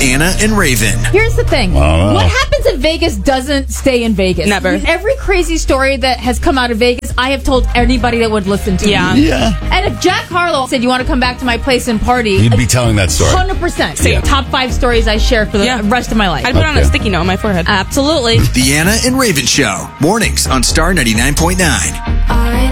Anna and Raven. Here's the thing. Wow. What happens in Vegas doesn't stay in Vegas. Never. Every crazy story that has come out of Vegas, I have told anybody that would listen to me. Yeah. And if Jack Harlow said, you want to come back to my place and party, You'd be telling that story. 100%. Yeah. Top 5 stories I share for the rest of my life. I'd put on a Okay. sticky note on my forehead. Absolutely. The Anna and Raven Show. Mornings on Star 99.9.